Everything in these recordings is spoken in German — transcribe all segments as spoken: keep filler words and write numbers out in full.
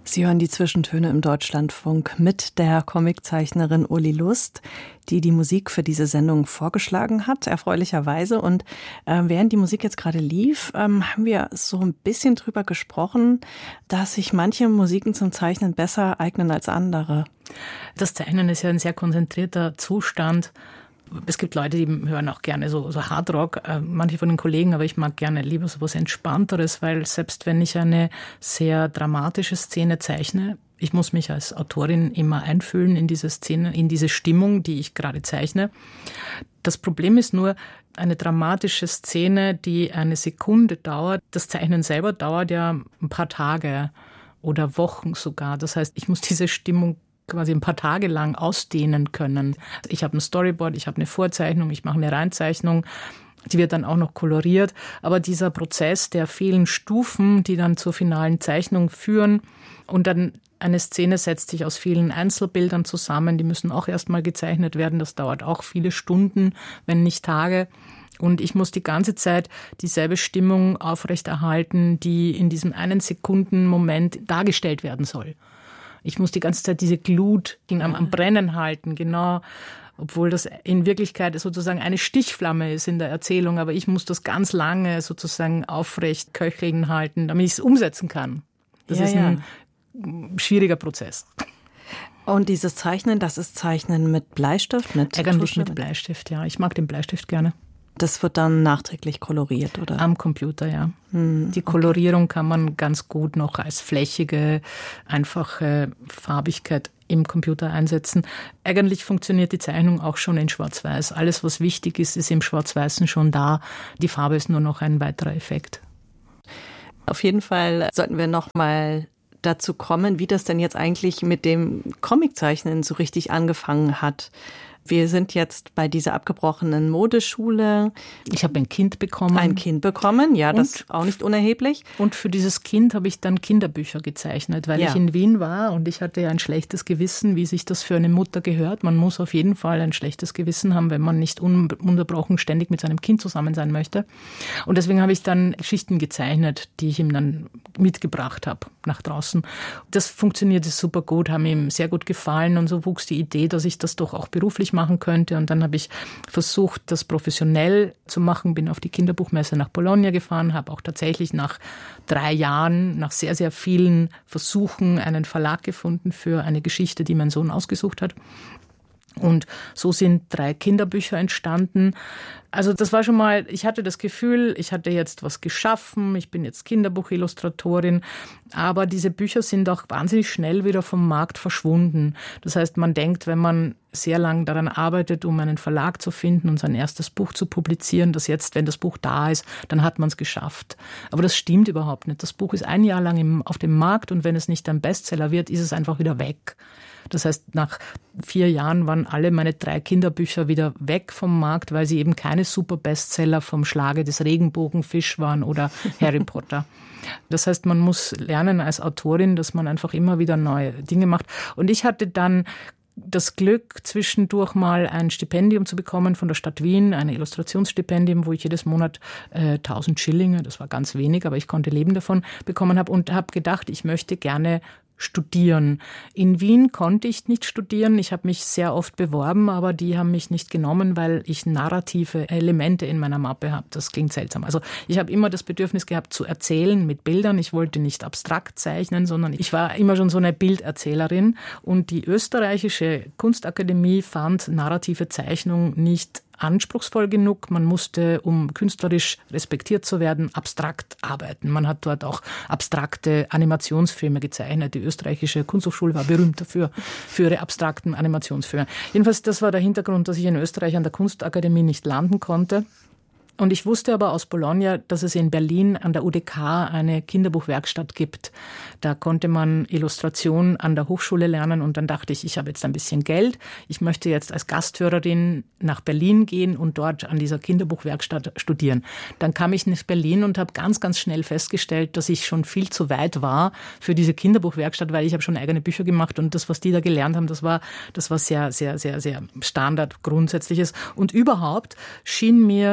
Sie hören die Zwischentöne im Deutschlandfunk mit der Comiczeichnerin Uli Lust, die die Musik für diese Sendung vorgeschlagen hat, erfreulicherweise. Und äh, während die Musik jetzt gerade lief, ähm, haben wir so ein bisschen drüber gesprochen, dass sich manche Musiken zum Zeichnen besser eignen als andere. Das Zeichnen ist ja ein sehr konzentrierter Zustand. Es gibt Leute, die hören auch gerne so, so Hardrock, äh, manche von den Kollegen, aber ich mag gerne lieber so was Entspannteres, weil selbst wenn ich eine sehr dramatische Szene zeichne, ich muss mich als Autorin immer einfühlen in diese Szene, in diese Stimmung, die ich gerade zeichne. Das Problem ist nur, eine dramatische Szene, die eine Sekunde dauert, das Zeichnen selber dauert ja ein paar Tage oder Wochen sogar. Das heißt, ich muss diese Stimmung quasi ein paar Tage lang ausdehnen können. Ich habe ein Storyboard, ich habe eine Vorzeichnung, ich mache eine Reinzeichnung, die wird dann auch noch koloriert. Aber dieser Prozess der vielen Stufen, die dann zur finalen Zeichnung führen und dann eine Szene setzt sich aus vielen Einzelbildern zusammen, die müssen auch erstmal gezeichnet werden. Das dauert auch viele Stunden, wenn nicht Tage. Und ich muss die ganze Zeit dieselbe Stimmung aufrechterhalten, die in diesem einen Sekundenmoment dargestellt werden soll. Ich muss die ganze Zeit diese Glut am, am Brennen halten, genau, obwohl das in Wirklichkeit sozusagen eine Stichflamme ist in der Erzählung, aber ich muss das ganz lange sozusagen aufrecht köcheln halten, damit ich es umsetzen kann. Das ja, ist ein ja. schwieriger Prozess. Und dieses Zeichnen, das ist Zeichnen mit Bleistift? Mit Eigentlich mit Bleistift, ja. Ich mag den Bleistift gerne. Das wird dann nachträglich koloriert, oder? Am Computer, ja. Hm, die Kolorierung okay. kann man ganz gut noch als flächige, einfache Farbigkeit im Computer einsetzen. Eigentlich funktioniert die Zeichnung auch schon in Schwarz-Weiß. Alles, was wichtig ist, ist im Schwarz-Weißen schon da. Die Farbe ist nur noch ein weiterer Effekt. Auf jeden Fall sollten wir noch mal dazu kommen, wie das denn jetzt eigentlich mit dem Comiczeichnen so richtig angefangen hat. Wir sind jetzt bei dieser abgebrochenen Modeschule. Ich habe ein Kind bekommen. Ein Kind bekommen, ja, das ist auch nicht unerheblich. Und für dieses Kind habe ich dann Kinderbücher gezeichnet, weil ja. ich in Wien war und ich hatte ja ein schlechtes Gewissen, wie sich das für eine Mutter gehört. Man muss auf jeden Fall ein schlechtes Gewissen haben, wenn man nicht ununterbrochen ständig mit seinem Kind zusammen sein möchte. Und deswegen habe ich dann Geschichten gezeichnet, die ich ihm dann mitgebracht habe nach draußen. Das funktionierte super gut, haben ihm sehr gut gefallen und so wuchs die Idee, dass ich das doch auch beruflich machen könnte. Und dann habe ich versucht, das professionell zu machen, bin auf die Kinderbuchmesse nach Bologna gefahren, habe auch tatsächlich nach drei Jahren, nach sehr, sehr vielen Versuchen einen Verlag gefunden für eine Geschichte, die mein Sohn ausgesucht hat. Und so sind drei Kinderbücher entstanden. Also das war schon mal, ich hatte das Gefühl, ich hatte jetzt was geschaffen, ich bin jetzt Kinderbuchillustratorin, aber diese Bücher sind auch wahnsinnig schnell wieder vom Markt verschwunden. Das heißt, man denkt, wenn man sehr lang daran arbeitet, um einen Verlag zu finden und sein erstes Buch zu publizieren, dass jetzt, wenn das Buch da ist, dann hat man es geschafft. Aber das stimmt überhaupt nicht. Das Buch ist ein Jahr lang im, auf dem Markt und wenn es nicht ein Bestseller wird, ist es einfach wieder weg. Das heißt, nach vier Jahren waren alle meine drei Kinderbücher wieder weg vom Markt, weil sie eben keine super Bestseller vom Schlage des Regenbogenfisch waren oder Harry Potter. Das heißt, man muss lernen als Autorin, dass man einfach immer wieder neue Dinge macht. Und ich hatte dann das Glück, zwischendurch mal ein Stipendium zu bekommen von der Stadt Wien, ein Illustrationsstipendium, wo ich jedes Monat äh, tausend Schillinge, das war ganz wenig, aber ich konnte leben davon, bekommen habe und habe gedacht, ich möchte gerne studieren. In Wien konnte ich nicht studieren. Ich habe mich sehr oft beworben, aber die haben mich nicht genommen, weil ich narrative Elemente in meiner Mappe habe. Das klingt seltsam. Also ich habe immer das Bedürfnis gehabt, zu erzählen mit Bildern. Ich wollte nicht abstrakt zeichnen, sondern ich war immer schon so eine Bilderzählerin. Und die österreichische Kunstakademie fand narrative Zeichnung nicht anspruchsvoll genug. Man musste, um künstlerisch respektiert zu werden, abstrakt arbeiten. Man hat dort auch abstrakte Animationsfilme gezeichnet. Die österreichische Kunsthochschule war berühmt dafür, für ihre abstrakten Animationsfilme. Jedenfalls, das war der Hintergrund, dass ich in Österreich an der Kunstakademie nicht landen konnte. Und ich wusste aber aus Bologna, dass es in Berlin an der U D K eine Kinderbuchwerkstatt gibt. Da konnte man Illustration an der Hochschule lernen und dann dachte ich, ich habe jetzt ein bisschen Geld. Ich möchte jetzt als Gasthörerin nach Berlin gehen und dort an dieser Kinderbuchwerkstatt studieren. Dann kam ich nach Berlin und habe ganz, ganz schnell festgestellt, dass ich schon viel zu weit war für diese Kinderbuchwerkstatt, weil ich habe schon eigene Bücher gemacht und das, was die da gelernt haben, das war, das war sehr, sehr, sehr, sehr Standard, Grundsätzliches. Und überhaupt schien mir das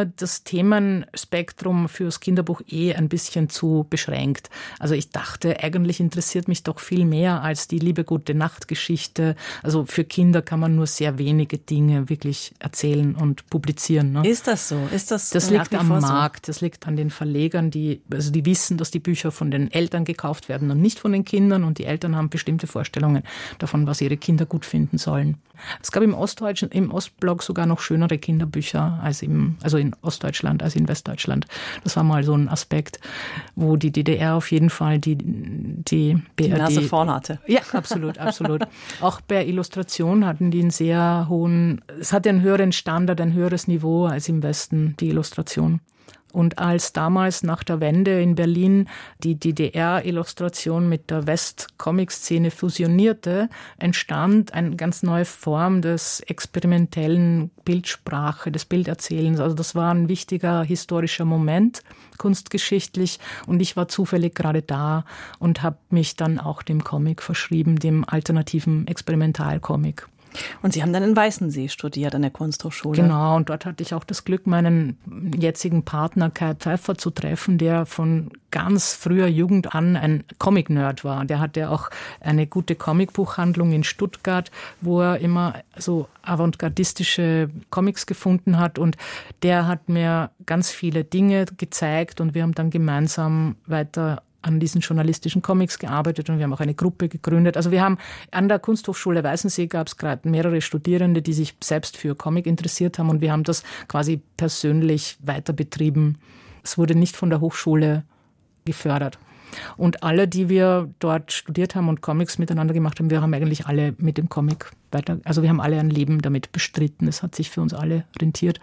Themenspektrum fürs Kinderbuch eh ein bisschen zu beschränkt. Also ich dachte, eigentlich interessiert mich doch viel mehr als die liebe gute Nachtgeschichte. Also für Kinder kann man nur sehr wenige Dinge wirklich erzählen und publizieren. Ne? Ist das so? Ist das Das liegt am Markt, das liegt an den Verlegern, die, also die wissen, dass die Bücher von den Eltern gekauft werden und nicht von den Kindern, und die Eltern haben bestimmte Vorstellungen davon, was ihre Kinder gut finden sollen. Es gab im Ostdeutschen, im Ostblock sogar noch schönere Kinderbücher als im, also in Ostdeutschland als in Westdeutschland. Das war mal so ein Aspekt, wo die D D R auf jeden Fall die, die B R D... Die Nase vorn hatte. Ja, absolut, absolut. Auch bei Illustration hatten die einen sehr hohen, es hatte einen höheren Standard, ein höheres Niveau als im Westen, die Illustration. Und als damals nach der Wende in Berlin die D D R-Illustration mit der West-Comic-Szene fusionierte, entstand eine ganz neue Form des experimentellen Bildsprache, des Bilderzählens. Also das war ein wichtiger historischer Moment, kunstgeschichtlich. Und ich war zufällig gerade da und habe mich dann auch dem Comic verschrieben, dem alternativen Experimentalcomic. Und Sie haben dann in Weißensee studiert an der Kunsthochschule. Genau, und dort hatte ich auch das Glück, meinen jetzigen Partner Kai Pfeiffer zu treffen, der von ganz früher Jugend an ein Comic-Nerd war. Der hatte auch eine gute Comicbuchhandlung in Stuttgart, wo er immer so avantgardistische Comics gefunden hat, und der hat mir ganz viele Dinge gezeigt und wir haben dann gemeinsam weiter an diesen journalistischen Comics gearbeitet und wir haben auch eine Gruppe gegründet. Also wir haben an der Kunsthochschule Weißensee gab es gerade mehrere Studierende, die sich selbst für Comic interessiert haben, und wir haben das quasi persönlich weiter betrieben. Es wurde nicht von der Hochschule gefördert. Und alle, die wir dort studiert haben und Comics miteinander gemacht haben, wir haben eigentlich alle mit dem Comic weiter, also wir haben alle ein Leben damit bestritten. Es hat sich für uns alle rentiert.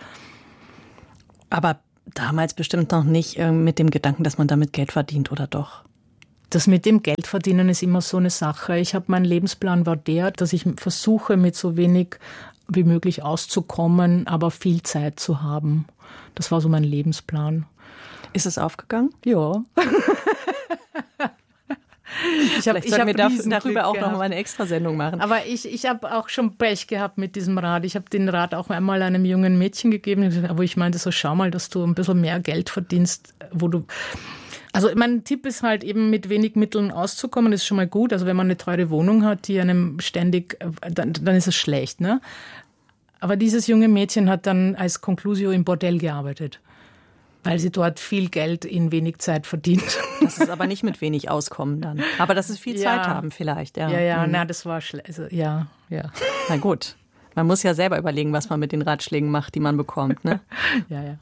Aber damals bestimmt noch nicht äh, mit dem Gedanken, dass man damit Geld verdient, oder doch? Das mit dem Geldverdienen ist immer so eine Sache. Ich habe, mein Lebensplan war der, dass ich versuche, mit so wenig wie möglich auszukommen, aber viel Zeit zu haben. Das war so mein Lebensplan. Ist es aufgegangen? Ja. Ich habe hab mir darüber auch gehabt. Noch mal eine Extrasendung machen. Aber ich, ich habe auch schon Pech gehabt mit diesem Rat. Ich habe den Rat auch einmal einem jungen Mädchen gegeben, wo ich meinte, so schau mal, dass du ein bisschen mehr Geld verdienst, wo du... Also mein Tipp ist halt eben, mit wenig Mitteln auszukommen, das ist schon mal gut. Also wenn man eine teure Wohnung hat, die einem ständig, dann, dann ist es schlecht, ne? Aber dieses junge Mädchen hat dann als Conclusio im Bordell gearbeitet, weil sie dort viel Geld in wenig Zeit verdient. Das ist aber nicht mit wenig auskommen dann. Aber dass es viel ja. Zeit haben vielleicht. Ja, ja, ja, mhm. na, das war schlecht. Also, ja, ja. Na gut. Man muss ja selber überlegen, was man mit den Ratschlägen macht, die man bekommt, ne? Ja, ja.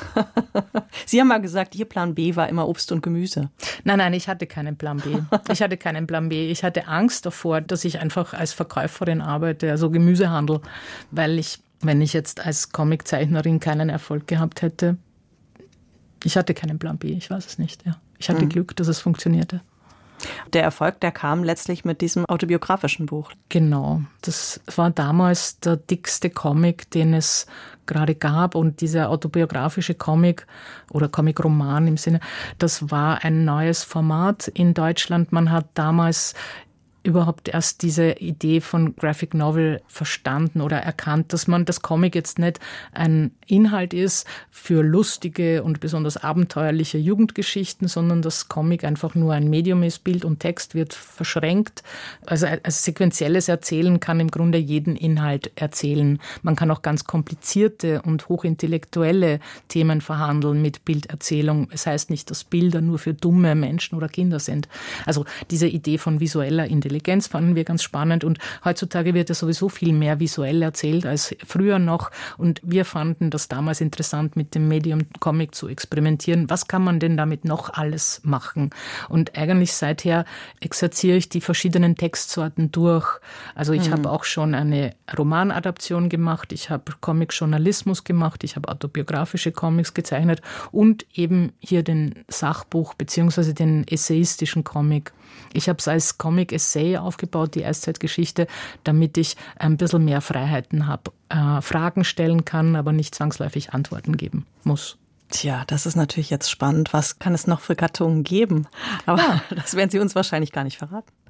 Sie haben mal gesagt, Ihr Plan B war immer Obst und Gemüse. Nein, nein, ich hatte keinen Plan B. Ich hatte keinen Plan B. Ich hatte Angst davor, dass ich einfach als Verkäuferin arbeite, also Gemüsehandel, weil ich, wenn ich jetzt als Comiczeichnerin keinen Erfolg gehabt hätte, ich hatte keinen Plan B, ich weiß es nicht. Ja. Ich hatte mhm. Glück, dass es funktionierte. Der Erfolg, der kam letztlich mit diesem autobiografischen Buch. Genau, das war damals der dickste Comic, den es gerade gab. Und dieser autobiografische Comic oder Comic-Roman im Sinne, das war ein neues Format in Deutschland. Man hat damals überhaupt erst diese Idee von Graphic Novel verstanden oder erkannt, dass man das Comic jetzt nicht ein Inhalt ist für lustige und besonders abenteuerliche Jugendgeschichten, sondern das Comic einfach nur ein Medium ist, Bild und Text wird verschränkt. Also als sequenzielles Erzählen kann im Grunde jeden Inhalt erzählen. Man kann auch ganz komplizierte und hochintellektuelle Themen verhandeln mit Bilderzählung. Es heißt nicht, dass Bilder nur für dumme Menschen oder Kinder sind. Also diese Idee von visueller Intelligenz fanden wir ganz spannend, und heutzutage wird ja sowieso viel mehr visuell erzählt als früher noch, und wir fanden das damals interessant, mit dem Medium Comic zu experimentieren. Was kann man denn damit noch alles machen? Und eigentlich seither exerziere ich die verschiedenen Textsorten durch. Also ich mhm. habe auch schon eine Romanadaption gemacht, ich habe Comic-Journalismus gemacht, ich habe autobiografische Comics gezeichnet und eben hier den Sachbuch bzw. den essayistischen Comic. Ich habe es als Comic-Essay aufgebaut, die Eiszeitgeschichte, damit ich ein bisschen mehr Freiheiten habe, äh, Fragen stellen kann, aber nicht zwangsläufig Antworten geben muss. Tja, das ist natürlich jetzt spannend. Was kann es noch für Gattungen geben? Aber ja. Das werden Sie uns wahrscheinlich gar nicht verraten.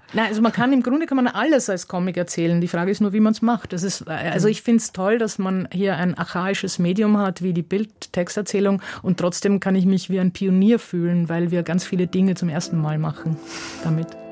Nein, also man kann im Grunde kann man alles als Comic erzählen. Die Frage ist nur, wie man es macht. Das ist, also ich finde es toll, dass man hier ein archaisches Medium hat, wie die Bild-Texterzählung, und trotzdem kann ich mich wie ein Pionier fühlen, weil wir ganz viele Dinge zum ersten Mal machen damit.